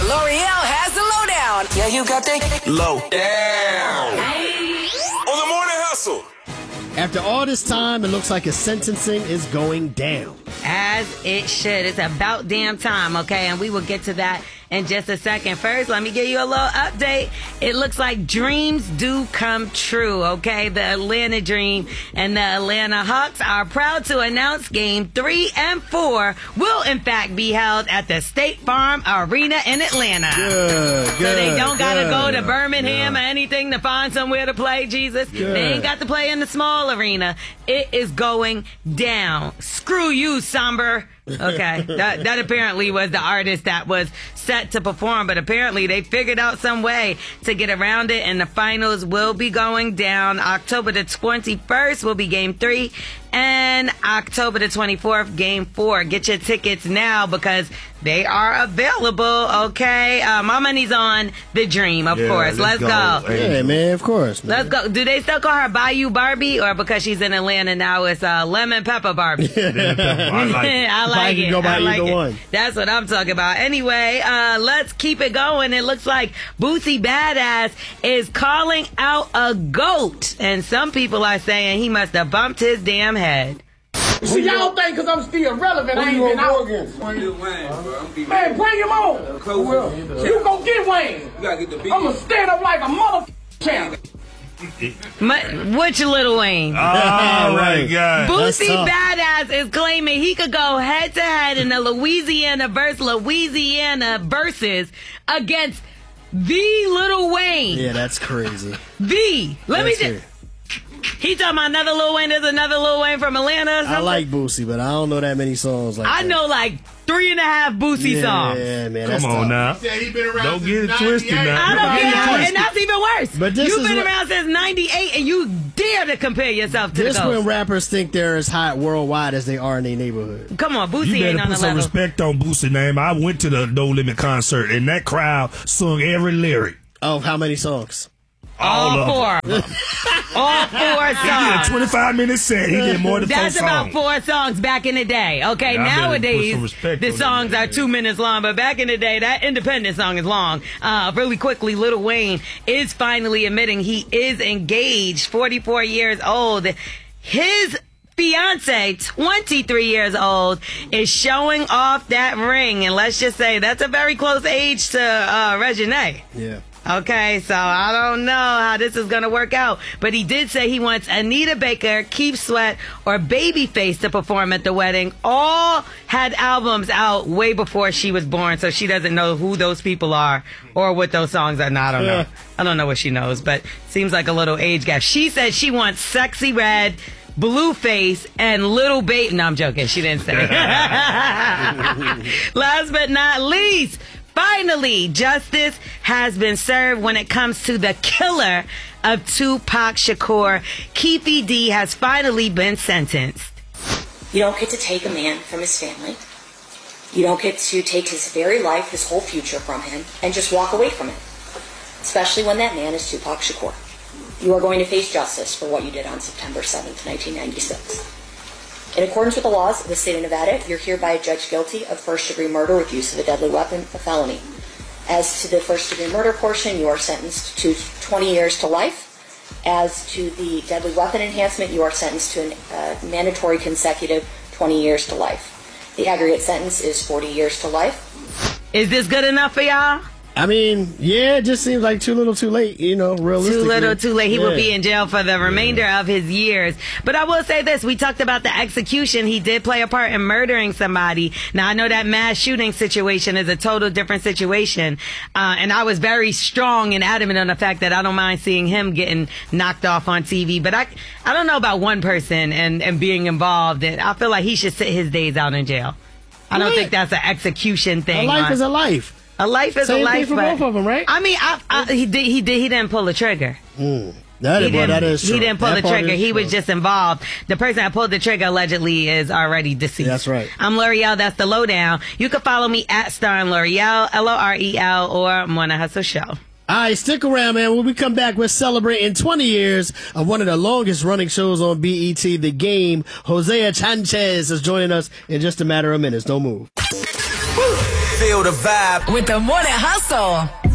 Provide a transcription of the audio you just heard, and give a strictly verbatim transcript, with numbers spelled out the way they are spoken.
L'Oreal has the lowdown. Yeah, you got that low down. On the morning hustle. After all this time, it looks like his sentencing is going down. As it should. It's about damn time, okay? And we will get to that in just a second. First, let me give you a little update. It looks like dreams do come true, okay? The Atlanta Dream and the Atlanta Hawks are proud to announce game three and four will in fact be held at the State Farm Arena in Atlanta. Good, good. So they don't got to good. go to Birmingham yeah. or anything to find somewhere to play, Jesus. Good. They ain't got to play in the small arena. It is going down. Screw you, Somber. Okay, that that apparently was the artist that was set to perform, but apparently they figured out some way to get around it, and the finals will be going down. October the twenty-first will be game three, and October the twenty-fourth, game four. Get your tickets now because they are available, okay? Uh, my money's on The Dream, of yeah, course. Let's, let's go. go. Yeah, man, of course. Man. Let's go. Do they still call her Bayou Barbie, or because she's in Atlanta now, it's uh, Lemon Pepper Barbie? I like it. I like Probably it. can go by I like either it. one. That's what I'm talking about. Anyway, uh, let's keep it going. It looks like Boosie Badass is calling out a goat, and some people are saying he must have bumped his damn head. See, y'all think because I'm still relevant, I ain't been out. Man, bring him on. Well, you gon' get Wayne. You gotta get the beat. I'm gonna stand up like a mother champ. My, which Lil Wayne? Oh, my God. Boosie Badass is claiming he could go head to head in the Louisiana verse Louisiana versus against the Lil Wayne. Yeah, that's crazy. The. Let That's me just. crazy. He talking about another Lil Wayne. There's another Lil Wayne from Atlanta or something? I like Boosie, but I don't know that many songs like I that. know like three and a half Boosie yeah, songs. Yeah, man. Come that's on tough. now. He said he been around Don't since get it twisted ninety-eight. now. I don't Don't get it care, twisted. and that's even worse. But this You've is been what- around since ninety-eight, and you dare to compare yourself to This the when Ghost. rappers think they're as hot worldwide as they are in their neighborhood. Come on, Boosie You ain't better on the put some level. respect on Boosie's name. I went to the No Limit concert, and that crowd sung every lyric. Oh, how many songs? All, All of four. All four He did a songs. twenty-five minute set. He did more than four That's about songs. four songs back in the day. Okay, Yeah, I better put nowadays some respect the on songs that, are man. two minutes long, but back in the day, that independent song is long. Uh, really quickly, Lil Wayne is finally admitting he is engaged, forty-four years old. His fiance, twenty-three years old, is showing off that ring, and let's just say that's a very close age to uh, Reginae. Yeah. Okay, so I don't know how this is going to work out. But he did say he wants Anita Baker, Keith Sweat, or Babyface to perform at the wedding. All had albums out way before she was born, so she doesn't know who those people are or what those songs are. No, I don't know. I don't know what she knows, but seems like a little age gap. She said she wants Sexy Red, Blueface, and Little Baby. No, I'm joking. She didn't say. Last but not least, finally, justice has been served when it comes to the killer of Tupac Shakur. Keefy D has finally been sentenced. You don't get to take a man from his family. You don't get to take his very life, his whole future from him, and just walk away from it. Especially when that man is Tupac Shakur. You are going to face justice for what you did on September seventh, nineteen ninety-six. In accordance with the laws of the state of Nevada, you're hereby judged guilty of first-degree murder with use of a deadly weapon, a felony. As to the first-degree murder portion, you are sentenced to twenty years to life. As to the deadly weapon enhancement, you are sentenced to a uh, mandatory consecutive twenty years to life. The aggregate sentence is forty years to life. Is this good enough for y'all? I mean, yeah, it just seems like too little too late, you know, realistically. Too little, too late. He yeah. will be in jail for the remainder yeah. of his years. But I will say this. We talked about the execution. He did play a part in murdering somebody. Now, I know that mass shooting situation is a total different situation. Uh, and I was very strong and adamant on the fact that I don't mind seeing him getting knocked off on T V. But I I don't know about one person and, and being involved. And I feel like he should sit his days out in jail. I don't what? think that's an execution thing. A life on, is a life. A life is Same a life. thing for both of them, right? I mean, I, I, he did. He did. He didn't pull the trigger. Mm. That, He is, well, didn't, that is true. he didn't pull That the part trigger. is He true. was just involved. The person that pulled the trigger allegedly is already deceased. That's right. I'm L'Oreal. That's the lowdown. You can follow me at Star and L'Oreal, L O R E L, or Morning Hustle Show. All right, stick around, man. When we come back, we're celebrating twenty years of one of the longest running shows on B E T, The Game. Hosea Sanchez is joining us in just a matter of minutes. Don't move. Feel the vibe with the Morning Hustle.